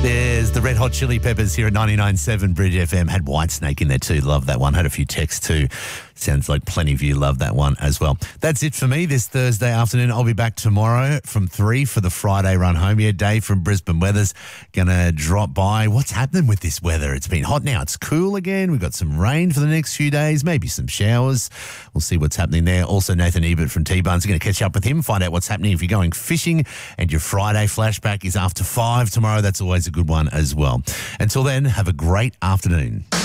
There's the Red Hot Chili Peppers here at 99.7 Bridge FM. Had Whitesnake in there too. Love that one. Had a few texts too. Sounds like plenty of you love that one as well. That's it for me this Thursday afternoon. I'll be back tomorrow from 3 for the Friday run home. Yeah, Dave from Brisbane Weather's going to drop by. What's happening with this weather? It's been hot now. It's cool again. We've got some rain for the next few days, maybe some showers. We'll see what's happening there. Also, Nathan Ebert from T-Buns. We're going to catch up with him, find out what's happening if you're going fishing, and your Friday flashback is after 5 tomorrow. That's always a good one as well. Until then, have a great afternoon.